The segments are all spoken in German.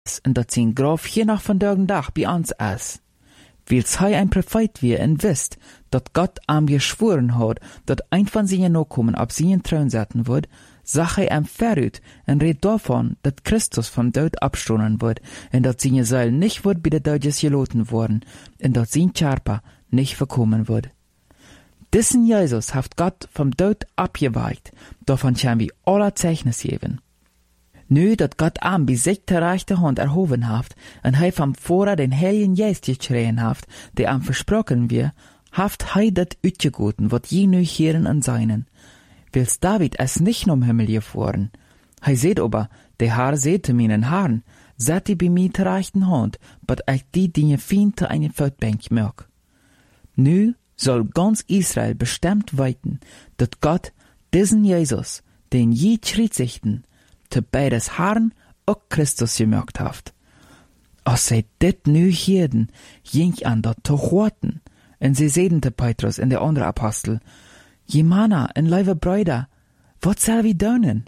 und dat sein Graf hier noch von Tag bei uns ist. Weil's hei ein Prophet wie und wisst, dat Gott am geschworen hat, dat ein von seinen Nachkommen ab seinen Thron setzen wird, sag er am verrüt und red davon, dat Christus vom Tod abstoßen wird und dat seine Seele nicht wird bei der Deutsches geloten worden und dat sein Körper nicht verkommen wird. Diesen Jesus haft Gott vom Tod abgeweicht, davon können wir alle Zeichnis geben. Nu dat Gott am bei sich der rechte Hand erhoben haft und hei vom Vorher den Heiligen Geist geschrien haft, der am versprochen wir, haft hei dat utgegoten, wat je nu hören an seinen. Wils David es nicht nur im Himmel gefahren. Hei seht aber, der Herr seht zu meinen Haaren, seht die bei mir der rechten Hand, bat ich die Dinge fiente eine Feldbank mög. Nu soll ganz Israel bestimmt weiten, dat Gott diesen Jesus, den je schritsichten, te beides Herrn auch Christus gemögt haft. Als sie dit nu hierden, ging an dat zu horten, und sie sehen te Petrus und der andere Apostel, Jemana en lieve Brüder, wat soll wir doen?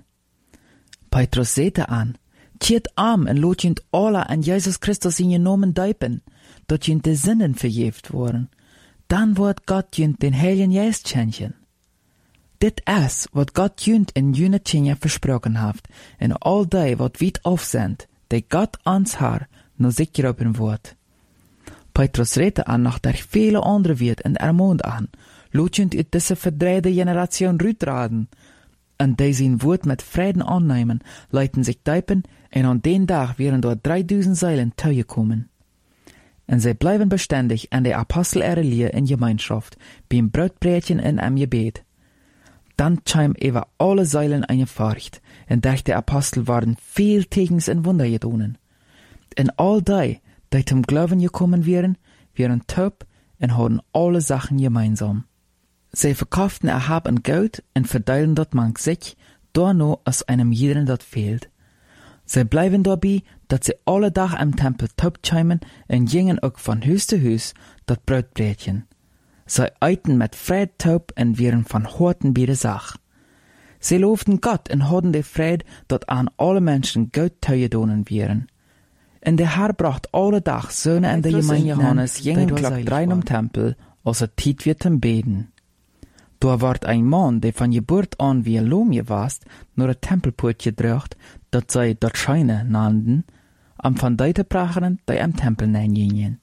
Petrus sehte an, tjiet arm en lot jint alle an Jesus Christus in je Namen deupen, dat jint de Sinnen verjeft worden. Dann wird Gott jint den Heiligen Geist schenken. Dit is wat Gott jint in jene Tjenja versprochen haft, en all die wat weit aufsend, die Gott ans Haar no sich geroepen wordt. Petrus redde an nach der viele andere wird en ermond an, lotjend uit diese verdreide Generation rütraden, en die zijn woord met Frieden annehmen, leiten sich deipen, en an den Tag wären dort 3000 Seilen teilgekommen. En sie bleiben beständig an der Apostel ihrer Lehre in Gemeinschaft, beim Brotbrechen in am Gebet. Dann scheim über alle Seilen eine Furcht, und durch die Apostel waren viel Tegens und Wunder gedonen. En all die zum Glauben gekommen wären taub und hatten alle Sachen gemeinsam. Sie verkauften Hab und Geld und verteilen dort manch sich, da nur aus einem jeden dort fehlt. Sie bleiben dabei, dass sie alle Tag am Tempel taub scheimen und gingen auch von Haus zu Haus dort Brotbrechen. Sie eiten mit Fried taub und wären von Horten bei der Sach. Sie lobten Gott und hatten die Fried, dort an alle Menschen Geld teilgedonen wären. Und der Herr bracht alle Tag Söhne in der Gemeinde Johannes gingen klock 3 am Tempel, als er Tiet wird zum Beten. Da ward ein Mann, der von Geburt an wie ein Lomje warst, nur ein Tempelport gedrückt, dat sei dort Scheine nannten, am von deite Bracheren, die am Tempel nein gingen.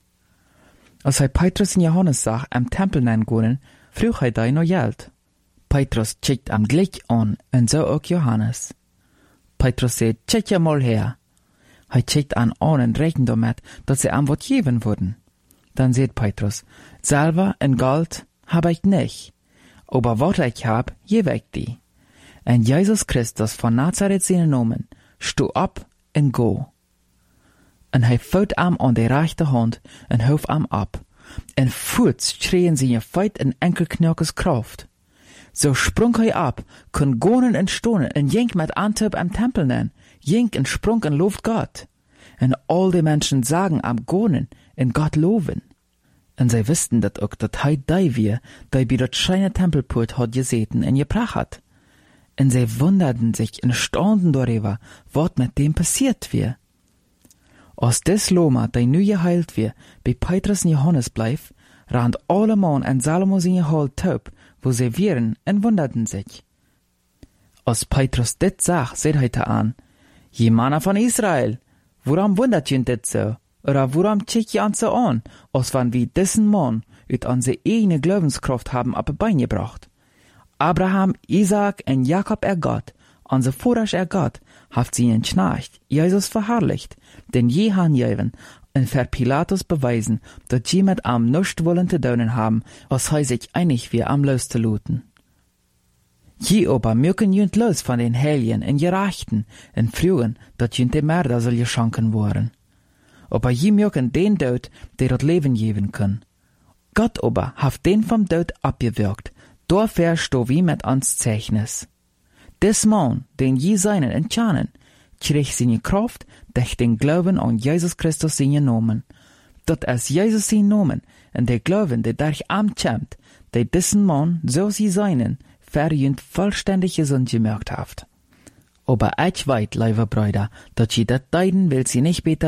Als Petrus und Johannes sah, am Tempel nein gehen, frug die noch Geld. Petrus checkt am gleich an, und so auch Johannes. Petrus sagt, check ja mal her. Checkt an und rechnet damit, dass sie am was geben würden. Dann sagt Petrus, Silber und Gold hab ich nicht, aber was ich hab, gebe ich die. Und Jesus Christus von Nazareth seinen Namen, stu ab und go. Und fällt am an die rechte Hand und hof am ab. Und furz schrien seine Feit in Enkelknirkes Kraft. So sprung ab, kon gonen und stonen und jink mit Antep am Tempel nennen, jink und sprung und lobt Gott. Und all die Menschen sagen am gonen und Gott loben. Und sie wussten dat auch, dat die wir, die bei dat scheine Tempelport hat gesehen und gebracht hat. Und sie wunderten sich und staunten darüber, was mit dem passiert wir. Als des Loma, die nu geheilt wir, bei Petrus und Johannes bleib, rand alle Mann und Salomo seine Hall taub, wo sie wären, und wunderten sich. Als Petrus dit sag, seht an, je Mann von Israel, woran wundert ihr dit so? Oder woran checkt ihr an so an, als wenn wir diesen Mann ut an se eigene Glaubenskraft haben ab Bein gebracht? Abraham, Isaac und Jakob Gott, an se Vorrasch Gott, haft sie ihn schnarcht, Jesus verherrlicht, denn je han jeven, und für Pilatus beweisen, dass sie mit am nicht wollen zu tun haben, als he sich einig wie am los zu looten. Je aber mögen jünt los von den Helien und Gerechten und frühen, dass jünt die Mörder soll geschanken worden. Aber je mögen den Tod, der dort Leben geben kann. Gott aber haft den vom Tod abgewirkt, dafür sto wie mit ans Zeichnis. Des Mann, den je seinen entschannen, krieg seine Kraft durch den Glauben an Jesus Christus seinen Namen. Dat es Jesus seinen Namen und der Glauben, der durch am kämmt, der diesen Mann, so sie seinen, verjünt vollständig gesund gemerkt haft. Aber ich weiß, liebe Brüder, dass sie das deiden, will sie nicht besser